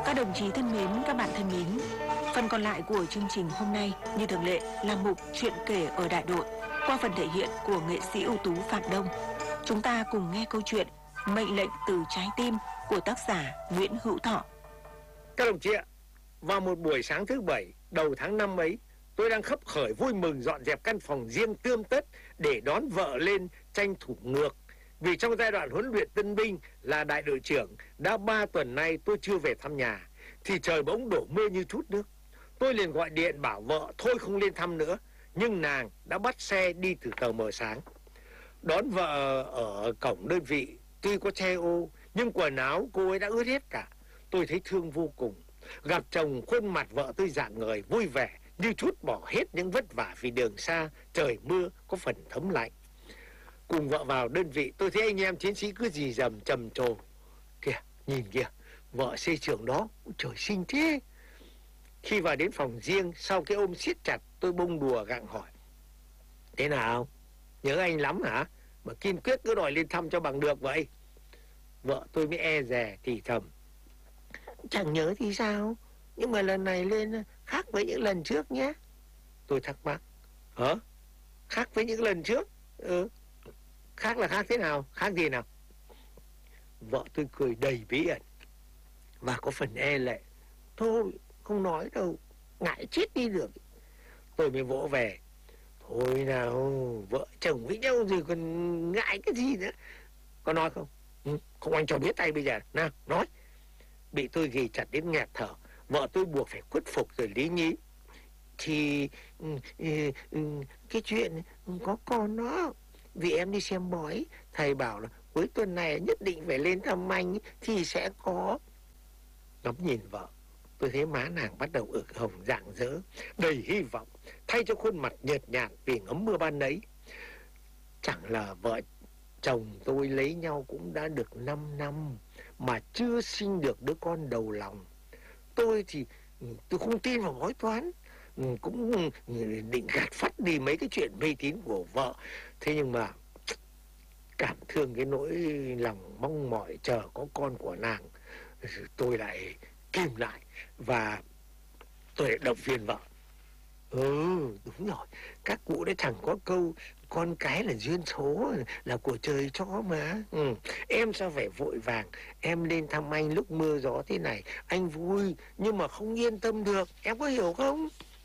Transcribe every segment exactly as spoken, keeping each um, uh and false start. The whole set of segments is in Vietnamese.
Các đồng chí thân mến, các bạn thân mến, phần còn lại của chương trình hôm nay như thường lệ là mục chuyện kể ở đại đội qua phần thể hiện của nghệ sĩ ưu tú Phạm Đông. Chúng ta cùng nghe câu chuyện Mệnh lệnh từ trái tim của tác giả Nguyễn Hữu Thọ. Các đồng chí ạ, vào một buổi sáng thứ bảy đầu tháng năm ấy, tôi đang khấp khởi vui mừng dọn dẹp căn phòng riêng tươm tất để đón vợ lên tranh thủ ngược. Vì trong giai đoạn huấn luyện tân binh là đại đội trưởng, đã ba tuần nay tôi chưa về thăm nhà, thì trời bỗng đổ mưa như trút nước. Tôi liền gọi điện bảo vợ thôi không lên thăm nữa, nhưng nàng đã bắt xe đi từ tờ mờ sáng. Đón vợ ở cổng đơn vị, tuy có che ô, nhưng quần áo cô ấy đã ướt hết cả. Tôi thấy thương vô cùng. Gặp chồng, khuôn mặt vợ tôi rạng ngời, vui vẻ, như trút bỏ hết những vất vả vì đường xa, trời mưa có phần thấm lạnh. Cùng vợ vào đơn vị, tôi thấy anh em chiến sĩ cứ rì rầm trầm trồ. Kìa, nhìn kìa, vợ xe trưởng đó, trời xinh thế. Khi vào đến phòng riêng, sau cái ôm siết chặt, tôi bông đùa gặng hỏi: thế nào? Nhớ anh lắm hả? Mà kiên quyết cứ đòi lên thăm cho bằng được vậy. Vợ tôi mới e dè thì thầm: chẳng nhớ thì sao, nhưng mà lần này lên khác với những lần trước nhé. Tôi thắc mắc: hả? Khác với những lần trước? Ừ. Khác là khác thế nào? Khác gì nào? Vợ tôi cười đầy bí ẩn và có phần e lệ: thôi không nói đâu, ngại chết đi được. Tôi mới vỗ về: thôi nào, vợ chồng với nhau rồi còn ngại cái gì nữa. Có nói không? Ừ, không, anh cho biết tay bây giờ. Nào, nói. Bị tôi ghì chặt đến nghẹt thở, vợ tôi buộc phải khuất phục rồi lý nhí: thì ừ, ừ, ừ, cái chuyện có con đó. Vì em đi xem bói, thầy bảo là cuối tuần này nhất định phải lên thăm anh thì sẽ có. Ngắm nhìn vợ, tôi thấy má nàng bắt đầu ửng hồng rạng rỡ, đầy hy vọng, thay cho khuôn mặt nhợt nhạt vì ngấm mưa ban nấy. Chẳng là vợ chồng tôi lấy nhau cũng đã được năm năm mà chưa sinh được đứa con đầu lòng. Tôi thì tôi không tin vào bói toán, cũng định gạt phắt đi mấy cái chuyện mê tín của vợ. Thế nhưng mà cảm thương cái nỗi lòng mong mỏi chờ có con của nàng, tôi lại kìm lại và tôi lại động viên vợ: ừ, đúng rồi, các cụ đã chẳng có câu con cái là duyên số, là của trời cho mà. Ừ, em sao phải vội vàng, em lên thăm anh lúc mưa gió thế này, anh vui nhưng mà không yên tâm được, em có hiểu không?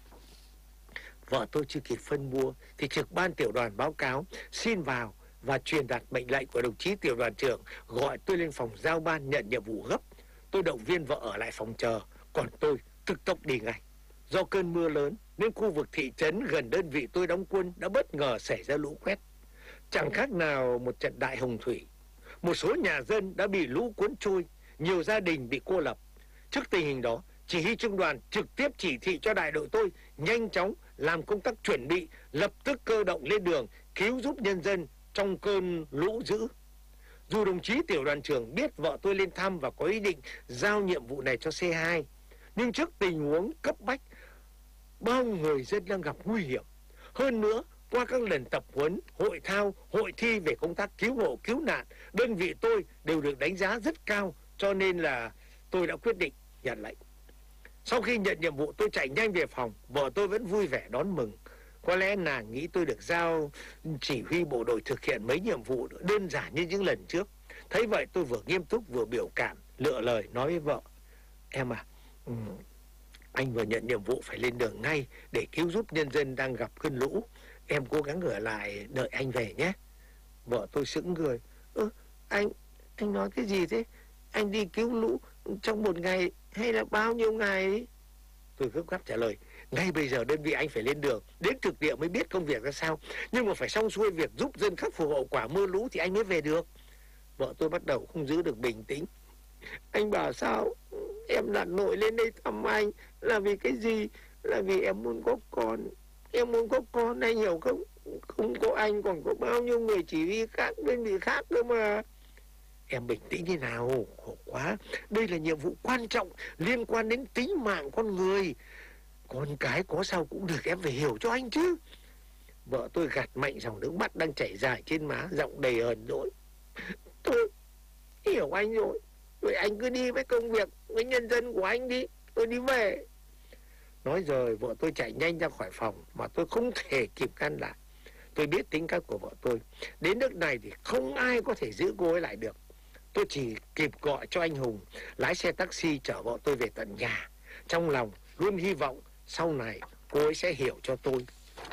Vợ tôi chưa kịp phân bua thì trực ban tiểu đoàn báo cáo xin vào và truyền đạt mệnh lệnh của đồng chí tiểu đoàn trưởng, gọi tôi lên phòng giao ban nhận nhiệm vụ gấp. Tôi động viên vợ ở lại phòng chờ, còn tôi tức tốc đi ngay. Do cơn mưa lớn nên khu vực thị trấn gần đơn vị tôi đóng quân đã bất ngờ xảy ra lũ quét, chẳng khác nào một trận đại hồng thủy. Một số nhà dân đã bị lũ cuốn trôi, nhiều gia đình bị cô lập. Trước tình hình đó, chỉ huy trung đoàn trực tiếp chỉ thị cho đại đội tôi nhanh chóng làm công tác chuẩn bị, lập tức cơ động lên đường cứu giúp nhân dân trong cơn lũ dữ. Dù đồng chí tiểu đoàn trưởng biết vợ tôi lên thăm và có ý định giao nhiệm vụ này cho xê hai, nhưng trước tình huống cấp bách, bao người dân đang gặp nguy hiểm. Hơn nữa, qua các lần tập huấn, hội thao, hội thi về công tác cứu hộ cứu nạn, đơn vị tôi đều được đánh giá rất cao, cho nên là tôi đã quyết định nhận lệnh. Sau khi nhận nhiệm vụ, tôi chạy nhanh về phòng, vợ tôi vẫn vui vẻ đón mừng. Có lẽ nàng nghĩ tôi được giao chỉ huy bộ đội thực hiện mấy nhiệm vụ đơn giản như những lần trước. Thấy vậy tôi vừa nghiêm túc vừa biểu cảm, lựa lời nói với vợ: em à, um, anh vừa nhận nhiệm vụ phải lên đường ngay để cứu giúp nhân dân đang gặp cơn lũ. Em cố gắng ở lại đợi anh về nhé. Vợ tôi sững người: ơ, anh, anh nói cái gì thế? Anh đi cứu lũ trong một ngày hay là bao nhiêu ngày? Tôi gấp gáp trả lời: ngay bây giờ đơn vị anh phải lên đường, đến thực địa mới biết công việc ra sao. Nhưng mà phải xong xuôi việc giúp dân khắc phục hậu quả mưa lũ thì anh mới về được. Vợ tôi bắt đầu không giữ được bình tĩnh: anh bảo sao? Em lặn lội lên đây thăm anh là vì cái gì? Là vì em muốn có con. Em muốn có con, anh hiểu không? Không có anh còn có bao nhiêu người chỉ huy khác, đơn vị khác cơ mà. Em bình tĩnh thế nào? Khổ quá. Đây là nhiệm vụ quan trọng, liên quan đến tính mạng con người. Con cái có sao cũng được, em phải hiểu cho anh chứ. Vợ tôi gạt mạnh dòng nước mắt đang chảy dài trên má, giọng đầy hờn dỗi: thôi, hiểu anh rồi. Rồi anh cứ đi với công việc, với nhân dân của anh đi, tôi đi về. Nói rồi vợ tôi chạy nhanh ra khỏi phòng mà tôi không thể kịp ngăn lại. Tôi biết tính cách của vợ tôi, đến nước này thì không ai có thể giữ cô ấy lại được. Tôi chỉ kịp gọi cho anh Hùng lái xe taxi chở vợ tôi về tận nhà, trong lòng luôn hy vọng sau này cô ấy sẽ hiểu cho tôi.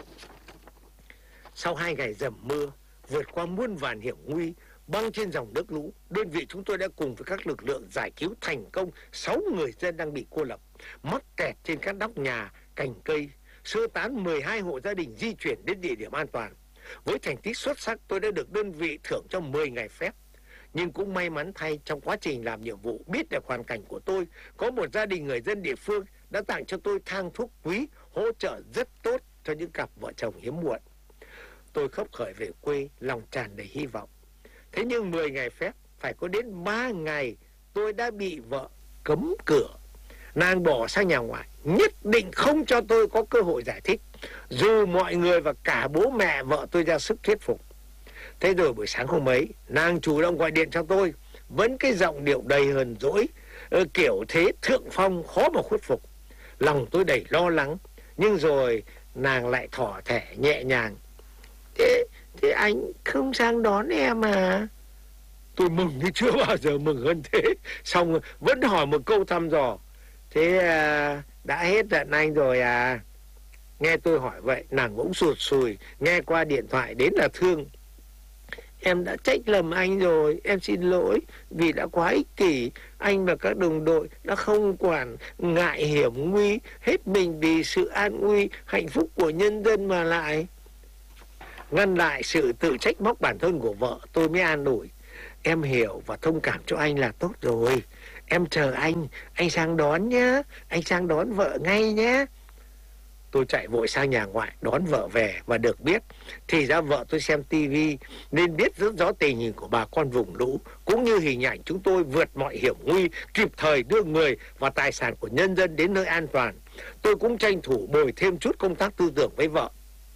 Sau hai ngày dầm mưa, vượt qua muôn vàn hiểm nguy, băng trên dòng nước lũ, đơn vị chúng tôi đã cùng với các lực lượng giải cứu thành công sáu người dân đang bị cô lập, mắc kẹt trên các nóc nhà, cành cây, sơ tán mười hai hộ gia đình di chuyển đến địa điểm an toàn. Với thành tích xuất sắc, tôi đã được đơn vị thưởng cho mười ngày phép. Nhưng cũng may mắn thay, trong quá trình làm nhiệm vụ, biết được hoàn cảnh của tôi, có một gia đình người dân địa phương đã tặng cho tôi thang thuốc quý, hỗ trợ rất tốt cho những cặp vợ chồng hiếm muộn. Tôi khấp khởi về quê, lòng tràn đầy hy vọng. Thế nhưng mười ngày phép, phải có đến ba ngày tôi đã bị vợ cấm cửa. Nàng bỏ sang nhà ngoại, nhất định không cho tôi có cơ hội giải thích, dù mọi người và cả bố mẹ vợ tôi ra sức thuyết phục. Thế rồi buổi sáng hôm ấy, nàng chủ động gọi điện cho tôi, vẫn cái giọng điệu đầy hờn dỗi, kiểu thế thượng phong khó mà khuất phục. Lòng tôi đầy lo lắng, nhưng rồi nàng lại thỏ thẻ nhẹ nhàng. Thế, thế anh không sang đón em à? Tôi mừng như chưa bao giờ mừng hơn thế. Xong vẫn hỏi một câu thăm dò. Thế à, đã hết giận anh rồi à? Nghe tôi hỏi vậy, nàng bỗng sụt sùi, nghe qua điện thoại đến là thương. Em đã trách lầm anh rồi, em xin lỗi vì đã quá ích kỷ. Anh và các đồng đội đã không quản ngại hiểm nguy, hết mình vì sự an nguy, hạnh phúc của nhân dân mà lại. Ngăn lại sự tự trách móc bản thân của vợ, tôi mới an ủi. Em hiểu và thông cảm cho anh là tốt rồi. Em chờ anh, anh sang đón nhé, anh sang đón vợ ngay nhé. Tôi chạy vội sang nhà ngoại đón vợ về và được biết thì ra vợ tôi xem tivi nên biết rất rõ tình hình của bà con vùng lũ, cũng như hình ảnh chúng tôi vượt mọi hiểm nguy, kịp thời đưa người và tài sản của nhân dân đến nơi an toàn. Tôi cũng tranh thủ bồi thêm chút công tác tư tưởng với vợ.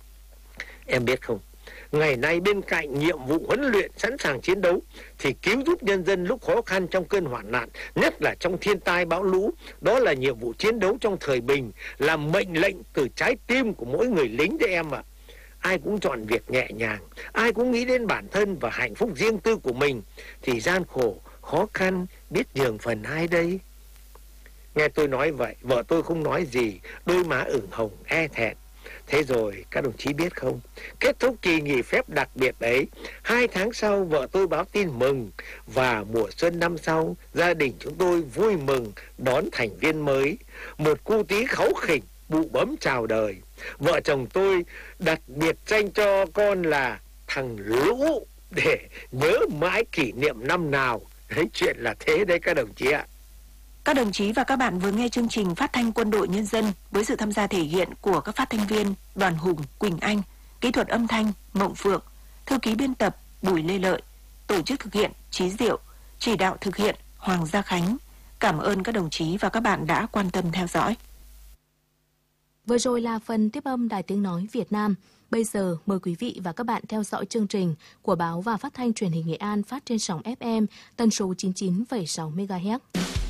Em biết không, ngày nay bên cạnh nhiệm vụ huấn luyện sẵn sàng chiến đấu thì cứu giúp nhân dân lúc khó khăn trong cơn hoạn nạn, nhất là trong thiên tai bão lũ, đó là nhiệm vụ chiến đấu trong thời bình, là mệnh lệnh từ trái tim của mỗi người lính đấy em ạ. Ai cũng chọn việc nhẹ nhàng, ai cũng nghĩ đến bản thân và hạnh phúc riêng tư của mình, thì gian khổ, khó khăn biết nhường phần ai đây? Nghe tôi nói vậy, vợ tôi không nói gì, đôi má ửng hồng e thẹn. Thế rồi các đồng chí biết không, kết thúc kỳ nghỉ phép đặc biệt ấy, hai tháng sau vợ tôi báo tin mừng, và mùa xuân năm sau gia đình chúng tôi vui mừng đón thành viên mới, một cu tí kháu khỉnh bụ bấm chào đời. Vợ chồng tôi đặt biệt danh cho con là thằng Lũ để nhớ mãi kỷ niệm năm nào. Đấy, chuyện là thế đấy các đồng chí ạ. Các đồng chí và các bạn vừa nghe chương trình Phát thanh Quân đội Nhân dân với sự tham gia thể hiện của các phát thanh viên Đoàn Hùng, Quỳnh Anh, kỹ thuật âm thanh Mộng Phượng, thư ký biên tập Bùi Lê Lợi, tổ chức thực hiện Chí Diệu, chỉ đạo thực hiện Hoàng Gia Khánh. Cảm ơn các đồng chí và các bạn đã quan tâm theo dõi. Vừa rồi là phần tiếp âm Đài Tiếng Nói Việt Nam. Bây giờ mời quý vị và các bạn theo dõi chương trình của Báo và Phát thanh Truyền hình Nghệ An phát trên sóng ép em tần số chín mươi chín phẩy sáu mê ga héc.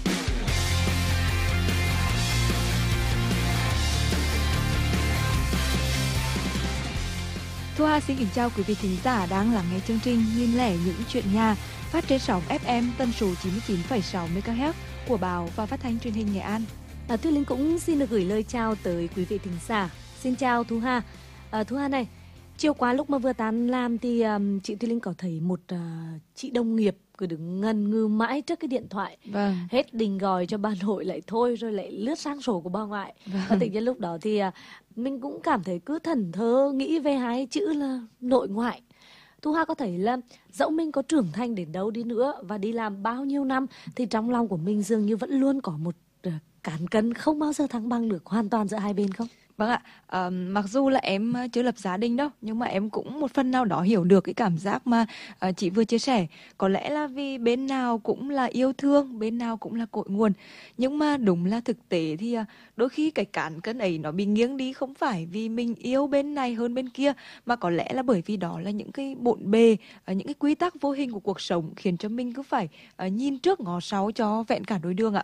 Thu Hà xin kính chào quý vị thính giả đang lắng nghe chương trình Nghìn lẻ những chuyện nhà phát trên sóng ép em tần số chín mươi chín phẩy sáu mê ga héc của Báo và Phát thanh Truyền hình Nghệ An. À, Thu Linh cũng xin được gửi lời chào tới quý vị thính giả. Xin chào Thu Hà. À, Thu Hà này, chiều qua lúc mà vừa tan làm thì um, chị Thu Linh có thấy một uh, chị đồng nghiệp cứ đứng ngần ngừ mãi trước cái điện thoại. Vâng. Hết định gọi cho bà nội lại thôi, rồi lại lướt sang sổ của bà ngoại. Vâng. Và tự nhiên lúc đó thì uh, mình cũng cảm thấy cứ thẫn thờ nghĩ về hai chữ là nội ngoại. Thu Hà có thấy là dẫu mình có trưởng thành đến đâu đi nữa và đi làm bao nhiêu năm thì trong lòng của mình dường như vẫn luôn có một uh, cán cân không bao giờ thăng bằng được hoàn toàn giữa hai bên không? Vâng ạ, à, mặc dù là em chưa lập gia đình đâu, nhưng mà em cũng một phần nào đó hiểu được cái cảm giác mà à, chị vừa chia sẻ. Có lẽ là vì bên nào cũng là yêu thương, bên nào cũng là cội nguồn. Nhưng mà đúng là thực tế thì à, đôi khi cái cán cân ấy nó bị nghiêng đi, không phải vì mình yêu bên này hơn bên kia, mà có lẽ là bởi vì đó là những cái bộn bề, à, những cái quy tắc vô hình của cuộc sống khiến cho mình cứ phải à, nhìn trước ngó sau cho vẹn cả đôi đường ạ. Ừ,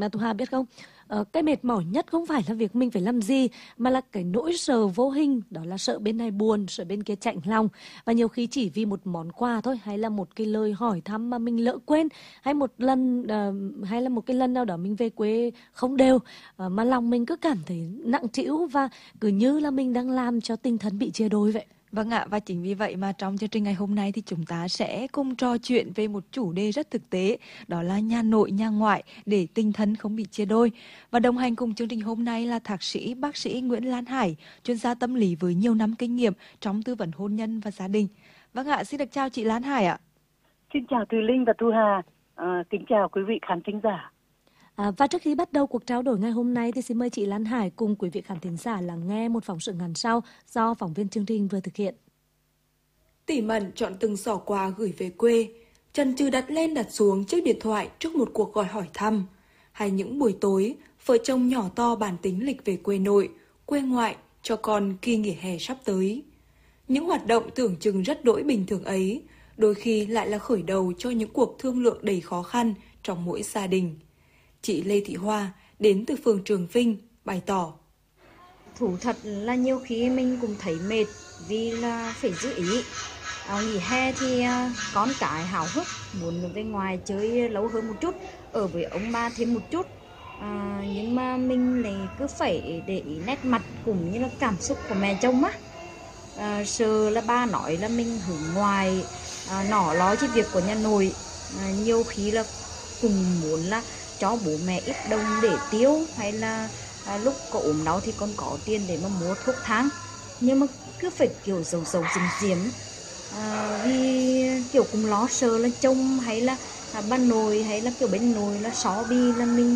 mà Thu Hà biết không? Ờ, cái mệt mỏi nhất không phải là việc mình phải làm gì, mà là cái nỗi sợ vô hình, đó là sợ bên này buồn, sợ bên kia chạnh lòng. Và nhiều khi chỉ vì một món quà thôi, hay là một cái lời hỏi thăm mà mình lỡ quên, hay một lần uh, hay là một cái lần nào đó mình về quê không đều, uh, mà lòng mình cứ cảm thấy nặng trĩu và cứ như là mình đang làm cho tinh thần bị chia đôi vậy. Vâng ạ, và chính vì vậy mà trong chương trình ngày hôm nay thì chúng ta sẽ cùng trò chuyện về một chủ đề rất thực tế, đó là nhà nội, nhà ngoại để tinh thần không bị chia đôi. Và đồng hành cùng chương trình hôm nay là thạc sĩ bác sĩ Nguyễn Lan Hải, chuyên gia tâm lý với nhiều năm kinh nghiệm trong tư vấn hôn nhân và gia đình. Vâng ạ, xin được chào chị Lan Hải ạ. Xin chào Thùy Linh và Thu Hà, à, kính chào quý vị khán thính giả. À, và trước khi bắt đầu cuộc trao đổi ngày hôm nay thì xin mời chị Lan Hải cùng quý vị khán thính giả lắng nghe một phóng sự ngắn sau do phóng viên chương trình vừa thực hiện. Tỉ mẩn chọn từng giỏ quà gửi về quê, chần chừ đặt lên đặt xuống chiếc điện thoại trước một cuộc gọi hỏi thăm. Hay những buổi tối, vợ chồng nhỏ to bàn tính lịch về quê nội, quê ngoại cho con kỳ nghỉ hè sắp tới. Những hoạt động tưởng chừng rất đỗi bình thường ấy, đôi khi lại là khởi đầu cho những cuộc thương lượng đầy khó khăn trong mỗi gia đình. Chị Lê Thị Hoa đến từ phường Trường Vinh bày tỏ: Thủ thật là nhiều khi mình cũng thấy mệt vì là phải giữ ý. À, nghỉ hè thì à, con cái háo hức muốn được về ngoài chơi lâu hơn một chút, ở với ông bà thêm một chút. À, nhưng mà mình lại cứ phải để ý nét mặt cũng như là cảm xúc của mẹ chồng á. À, sợ là ba nói là mình hướng ngoài, à, nỏ lo cho việc của nhà nội. À, nhiều khi là cùng muốn là cho bố mẹ ít đồng để tiêu, hay là à, lúc có ốm đau thì con có tiền để mà mua thuốc thang, nhưng mà cứ phải kiểu giấu giấu giếm giếm, à, vì kiểu cũng lo sợ là chồng hay là à, bà nội hay là kiểu bên nội là xó bi là mình